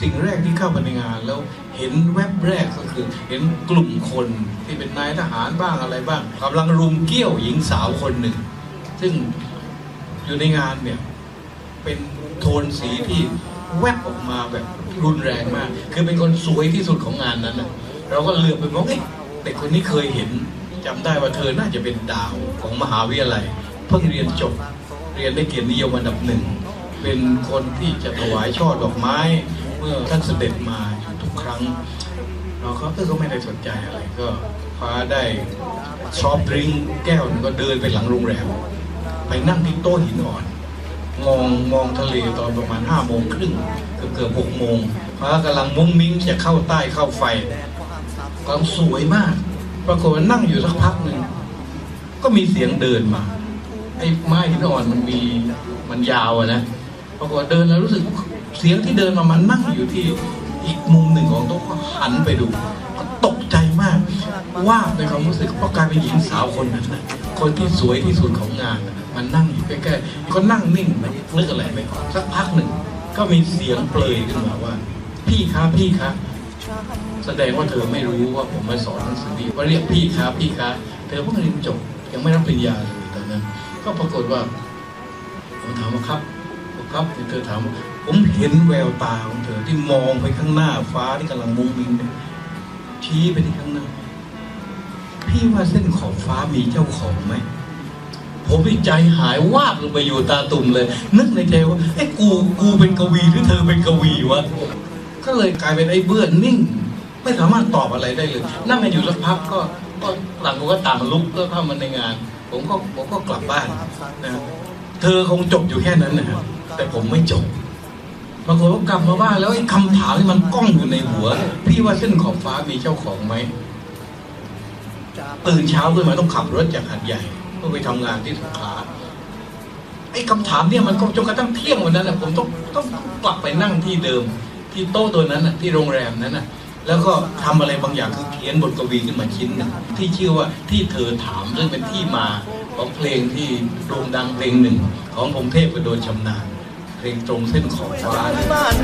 สิ่งแรกที่เข้ามาในงานแล้วเห็นแวบแรกก็คือเห็นกลุ่มคนที่เป็นนายทหารบ้างอะไรบ้างกำลังรุมเกี้ยวหญิงสาวคนหนึ่งซึ่งอยู่ในงานเนี่ยเป็นโทนสีที่แวบออกมาแบบรุนแรงมากคือเป็นคนสวยที่สุดของงานนั้นนะเราก็เหลือบไปมองเด็กคนนี้เคยเห็นจำได้ว่าเธอน่าจะเป็นดาวของมหาวิทยาลัยเพิ่งเรียนจบเรียนได้เกียรตินิยมอันดับหนึ่งเป็นคนที่จะถวายช่อดอกไม้เมื่อท่านเสด็จมาทุกครั้งเราก็ไม่ได้สนใจอะไรก็คว้าได้ซอฟต์ดริงก์แก้วนึงก็เดินไปหลังโรงแรมไปนั่งที่โต๊ะหินอ่อนมองทะเลตอนประมาณ5 โมงครึ่งเกือบ6 โมงฟ้ากำลังมุ้งมิ้งจะเข้าใต้เข้าไฟกำลังสวยมากปรากฏว่านั่งอยู่สักพักหนึ่งก็มีเสียงเดินมาไอ้ไม้หินอ่อนมันยาวนะปรากฏเดินแล้วรู้สึกเสียงที่เดินมามันนั่งอยู่ที่อีกมุมหนึ่งของโต๊ะก็หันไปดูก็ตกใจมากว่าในความรู้สึกเพราะกลายเป็นหญิงสาวคนนั้นนะคนที่สวยที่สุดของงานมันนั่งอยู่ใกล้ๆก็นั่งนิ่งนึกอะไรไม่ออกสักพักหนึ่งก็มีเสียงเปลยขึ้นมาว่าพี่คะแสดงว่าเธอไม่รู้ว่าผมมาสอนหนังสือดีว่าเรียกพี่คะเธอเพิ่งเรียนจบยังไม่รับปริญญาเลยตอนนั้นก็ปรากฏว่าผมถามว่าครับเธอถามว่าผมเห็นแววตาของเธอที่มองไปข้างหน้าฟ้าที่กำลังมุ้งมิ้งชี้ไปที่ข้างหน้าพี่ว่าเส้นขอบฟ้ามีเจ้าของไหมผมใจหายวาบลงไปอยู่ตาตุ่มเลยนึกในใจว่าไอ้กูเป็นกวีหรือเธอเป็นกวีวะก็เลยกลายเป็นไอ้เบื้อนิ่งไม่สามารถตอบอะไรได้เลยนั่งกันอยู่สักพักก็ต่างคนก็ต่างลุกก็เข้ามาในงานผมก็กลับบ้านนะเธอคงจบอยู่แค่นั้นนะครับแต่ผมไม่จบบางคนก็กลับมาบ้านแล้วไอ้คำถามที่มันก้องอยู่ในหัวพี่ว่าเส้นขอบฟ้ามีเจ้าของไหมตื่นเช้าขึ้นมาต้องขับรถจากหาดใหญ่เพื่อไปทำงานที่สงขลาไอ้คำถามเนี่ยมันก็จนกระทั่งเที่ยงวันนั้นนะผมต้องกลับไปนั่งที่เดิมที่โต๊ะตัวนั้นนะที่โรงแรมนั้นนะแล้วก็ทำอะไรบางอย่างคือเขียนบทกวีขึ้นมาชิ้นหนึ่งที่ชื่อว่าที่เธอถามซึ่งเป็นที่มาของเพลงที่โด่งดังเพลงหนึ่งของพงษ์เทพกระโดนชำนาญเพลงตรงเส้นขอบฟ้า